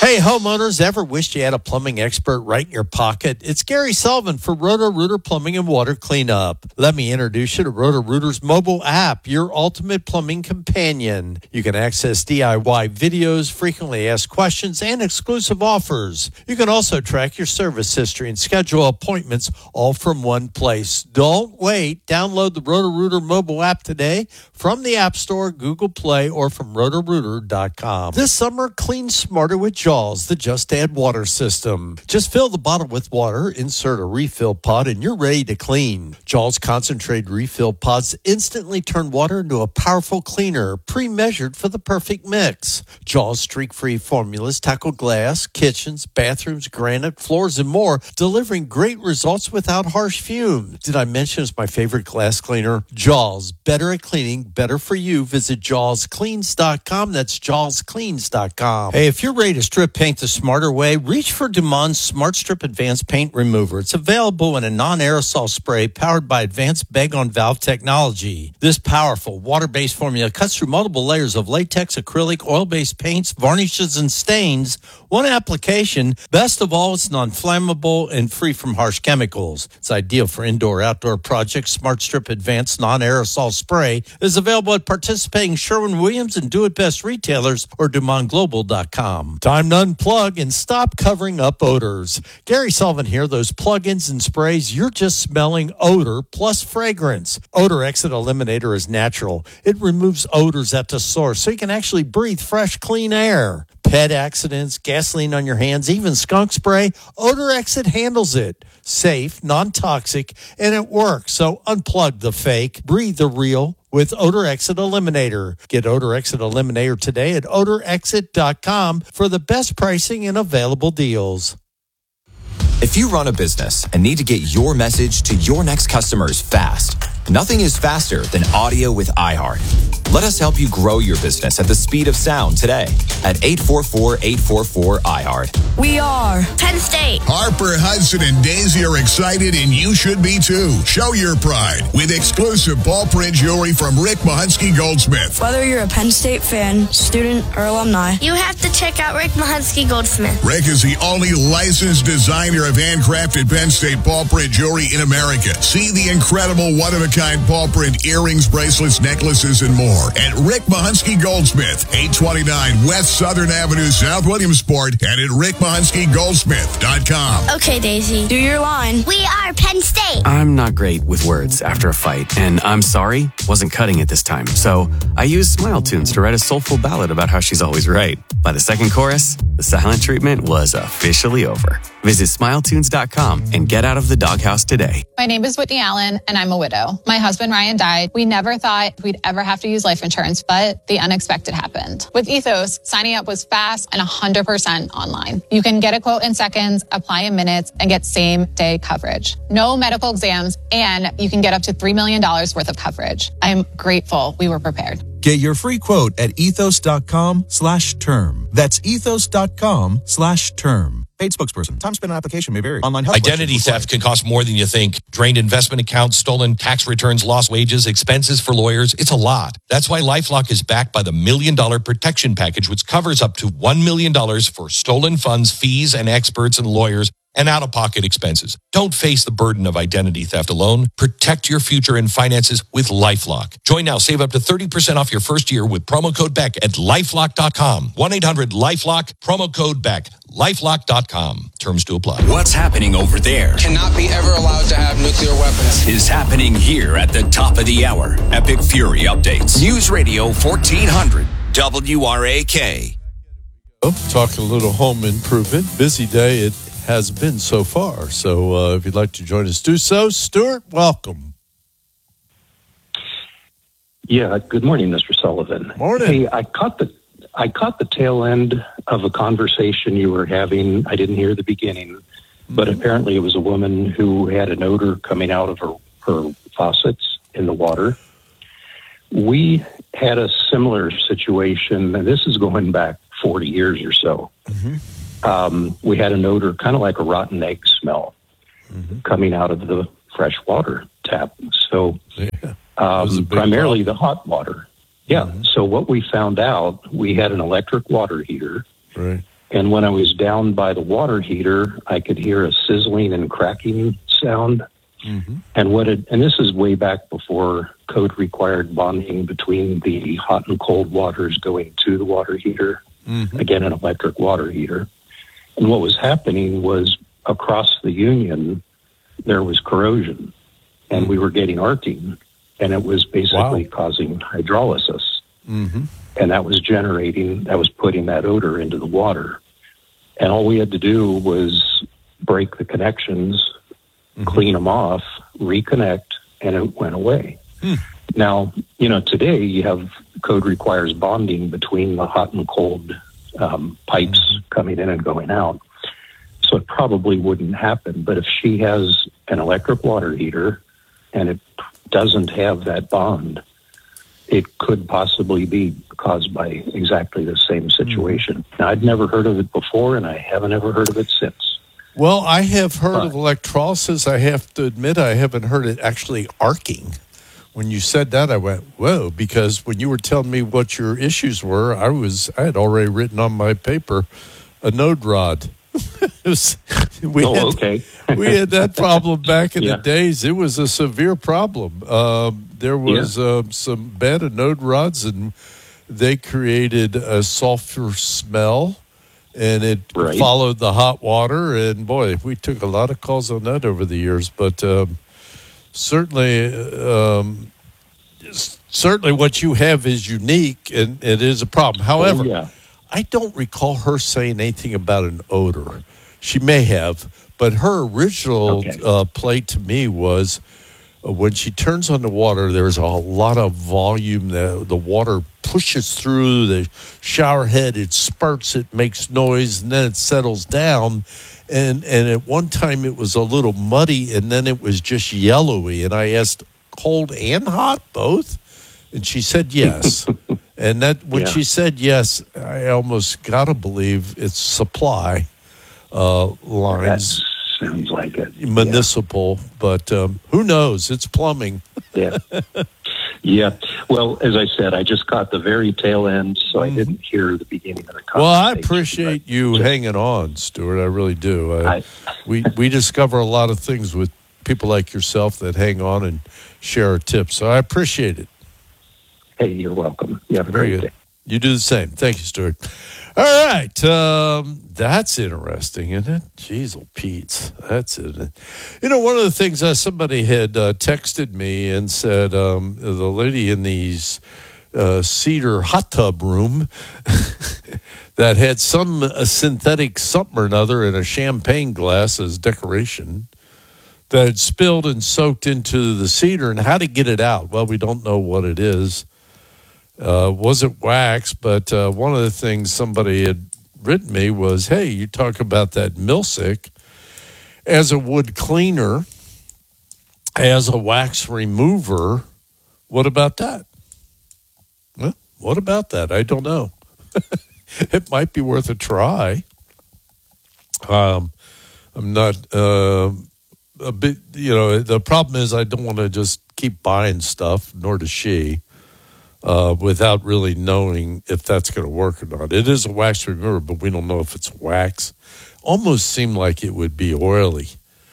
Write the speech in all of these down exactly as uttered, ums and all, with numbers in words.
Hey, homeowners, ever wished you had a plumbing expert right in your pocket? It's Gary Sullivan for Roto-Rooter Plumbing and Water Cleanup. Let me introduce you to Roto-Rooter's mobile app, your ultimate plumbing companion. You can access D I Y videos, frequently asked questions, and exclusive offers. You can also track your service history and schedule appointments all from one place. Don't wait. Download the Roto-Rooter mobile app today from the App Store, Google Play, or from roto rooter dot com. This summer, clean smarter with Jaws, the Just Add Water system. Just fill the bottle with water, insert a refill pod, and you're ready to clean. Jaws concentrated refill pods instantly turn water into a powerful cleaner, pre-measured for the perfect mix. Jaws streak-free formulas tackle glass, kitchens, bathrooms, granite, floors, and more, delivering great results without harsh fumes. Did I mention it's my favorite glass cleaner? Jaws, better at cleaning, better for you. Visit jaws cleans dot com. That's jaws cleans dot com. Hey, if you're ready to strip paint the smarter way, reach for Dumont Smart Strip Advanced Paint Remover. It's available in a non-aerosol spray powered by advanced bag-on-valve technology. This powerful water-based formula cuts through multiple layers of latex, acrylic, oil-based paints, varnishes, and stains. One application. Best of all, it's non-flammable and free from harsh chemicals. It's ideal for indoor-outdoor projects. Smart Strip Advanced Non-Aerosol Spray is available at participating Sherwin-Williams and Do-It-Best retailers or Dumont Global dot com. Time to unplug and stop covering up odors. Gary Sullivan here. Those plug-ins and sprays, you're just smelling odor plus fragrance. Odor Exit Eliminator is natural. It removes odors at the source so you can actually breathe fresh, clean air. Pet accidents, gasoline on your hands, even skunk spray, Odor Exit handles it. Safe, non-toxic, and it works. So unplug the fake, breathe the real with Odor Exit Eliminator. Get Odor Exit Eliminator today at odor exit dot com for the best pricing and available deals. If you run a business and need to get your message to your next customers fast, nothing is faster than audio with iHeart. Let us help you grow your business at the speed of sound today at eight four four, eight four four, iHeart. We are Penn State. Harper, Hudson, and Daisy are excited, and you should be too. Show your pride with exclusive ball print jewelry from Rick Mahunsky Goldsmith. Whether you're a Penn State fan, student, or alumni, you have to check out Rick Mahunsky Goldsmith. Rick is the only licensed designer of handcrafted Penn State ball print jewelry in America. See the incredible one-of-a-kind ball print earrings, bracelets, necklaces, and more at Rick Mahunsky Goldsmith, eight twenty-nine West Southern Avenue, South Williamsport, and at rick mahunsky goldsmith dot com. Okay, Daisy. Do your line. We are Penn State. I'm not great with words after a fight, and I'm sorry wasn't cutting it this time. So I used Smile Tunes to write a soulful ballad about how she's always right. By the second chorus, the silent treatment was officially over. Visit smile tunes dot com and get out of the doghouse today. My name is Whitney Allen, and I'm a widow. My husband, Ryan, died. We never thought we'd ever have to use life insurance, but the unexpected happened. With Ethos, signing up was fast and one hundred percent online. You can get a quote in seconds, apply in minutes, and get same-day coverage. No medical exams, and you can get up to three million dollars worth of coverage. I'm grateful we were prepared. Get your free quote at ethos dot com slash term. That's ethos dot com slash term. Paid spokesperson. Time spent on application may vary. Online health Identity theft can cost more than you think. Drained investment accounts, stolen tax returns, lost wages, expenses for lawyers. It's a lot. That's why LifeLock is backed by the Million Dollar Protection Package, which covers up to one million dollars for stolen funds, fees, and experts and lawyers, and out-of-pocket expenses. Don't face the burden of identity theft alone. Protect your future and finances with LifeLock. Join now. Save up to thirty percent off your first year with promo code Beck at lifelock dot com. one eight hundred lifelock, promo code Beck. lifelock dot com. Terms to apply. What's happening over there? Cannot be ever allowed to have nuclear weapons. Is happening here at the top of the hour. Epic Fury updates. News Radio fourteen hundred W R A K. Oh, talking a little home improvement. Busy day it has been so far. So uh, if you'd like to join us, do so. Stuart, welcome. Yeah, good morning, Mister Sullivan. Morning. Hey, I caught the I caught the tail end of a conversation you were having. I didn't hear the beginning, but mm-hmm. apparently it was a woman who had an odor coming out of her, her faucets in the water. We had a similar situation, and this is going back forty years or so. Mm-hmm. Um, we had an odor kind of like a rotten egg smell mm-hmm. coming out of the fresh water tap. So yeah. um, primarily problem. the hot water. Yeah. Mm-hmm. So what we found out, we had an electric water heater. Right. And when I was down by the water heater, I could hear a sizzling and cracking sound. Mm-hmm. And what it, and this is way back before code required bonding between the hot and cold waters going to the water heater, Mm-hmm. again, an electric water heater. And what was happening was across the union, there was corrosion, and we were getting arcing, and it was basically Wow. causing hydrolysis. Mm-hmm. And that was generating, that was putting that odor into the water. And all we had to do was break the connections, Mm-hmm. clean them off, reconnect, and it went away. Hmm. Now, you know, today you have code requires bonding between the hot and cold um, pipes Mm-hmm. coming in and going out. So it probably wouldn't happen. But if she has an electric water heater and it doesn't have that bond, it could possibly be caused by exactly the same situation. Now, I'd never heard of it before, and I haven't ever heard of it since. Well, I have heard But- of electrolysis. I have to admit, I haven't heard it actually arcing. When you said that, I went, whoa, because when you were telling me what your issues were, I was I had already written on my paper a node rod. It was, we Oh, had, okay. we had that problem back in Yeah. the days. It was a severe problem. Um, there was um, some bed of node rods, and they created a sulfur smell, and it Right. followed the hot water. And boy, we took a lot of calls on that over the years. But um, certainly, um, certainly, what you have is unique, and it is a problem. However, Oh, yeah. I don't recall her saying anything about an odor. She may have, but her original Okay. uh, play to me was uh, when she turns on the water, there's a lot of volume. The, the water pushes through the shower head, it spurts, it makes noise, and then it settles down. And, and at one time it was a little muddy, and then it was just yellowy. And I asked, cold and hot, both? And she said yes. And that when Yeah. she said yes, I almost got to believe it's supply uh, That lines, sounds like it. municipal. But um, who knows? It's plumbing. Yeah. Yeah. Well, as I said, I just caught the very tail end, so I didn't hear the beginning of the conversation. Well, I appreciate but you just- hanging on, Stuart. I really do. I, I- we we discover a lot of things with people like yourself that hang on and share our tips. So I appreciate it. Hey, you're welcome. You have a Very great good. day. You do the same. Thank you, Stuart. All right. Um, that's interesting, isn't it? Jeez, oh, Pete. That's it. You know, one of the things uh, somebody had uh, texted me and said um, the lady in these uh, cedar hot tub room that had some uh, synthetic something or another in a champagne glass as decoration that had spilled and soaked into the cedar, and how to get it out. Well, we don't know what it is. Uh, wasn't wax, but uh, one of the things somebody had written me was, hey, you talk about that Milsic as a wood cleaner, as a wax remover. What about that? Well, what about that? I don't know. It might be worth a try. Um, I'm not uh, a bit, you know, the problem is I don't want to just keep buying stuff, nor does she. Uh, without really knowing if that's going to work or not. It is a wax remover, but we don't know if it's wax. Almost seemed like it would be oily.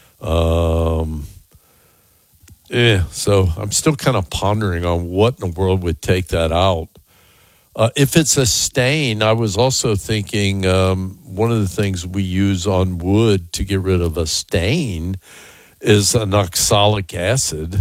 Um, yeah, so I'm still kind of pondering on what in the world would take that out. Uh, if it's a stain, I was also thinking um, one of the things we use on wood to get rid of a stain is an oxalic acid.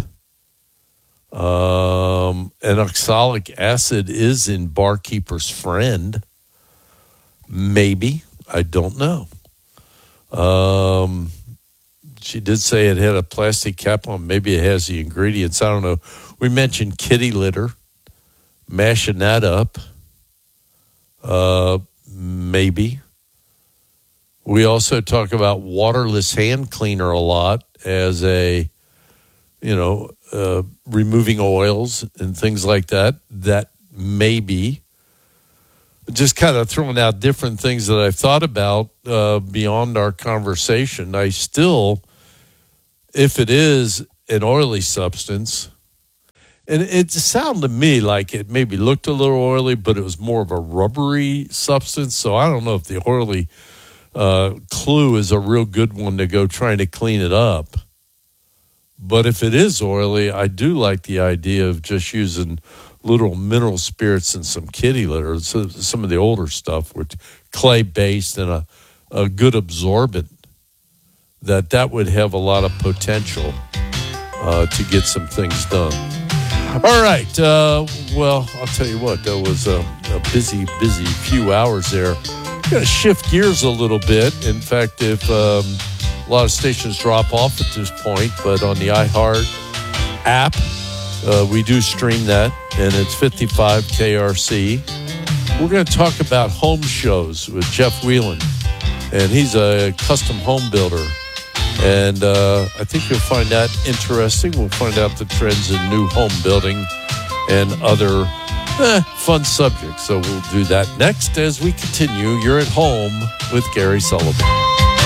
Um, and oxalic acid is in Barkeeper's Friend. Maybe. I don't know. Um, she did say it had a plastic cap on. Maybe it has the ingredients. I don't know. We mentioned kitty litter. Mashing that up. Uh, maybe. We also talk about waterless hand cleaner a lot as a, you know, Uh, removing oils and things like that. That may be. Just kind of throwing out different things that I've thought about uh, beyond our conversation. I still, if it is an oily substance And it sounded to me like it maybe looked a little oily, but it was more of a rubbery substance. So I don't know if the oily uh, clue is a real good one to go trying to clean it up. But if it is oily, I do like the idea of just using little mineral spirits and some kitty litter, so some of the older stuff with clay-based and a, a good absorbent, that that would have a lot of potential uh, to get some things done. All right. Uh, well, I'll tell you what, that was a, a busy, busy few hours there. I'm going to shift gears a little bit. In fact, if um, a lot of stations drop off at this point, but on the iHeart app, uh, we do stream that, and it's fifty-five K R C. We're going to talk about home shows with Jeff Whelan, and he's a custom home builder. And uh, I think you'll find that interesting. We'll find out the trends in new home building and other eh, fun subjects. So we'll do that next as we continue. You're at home with Gary Sullivan.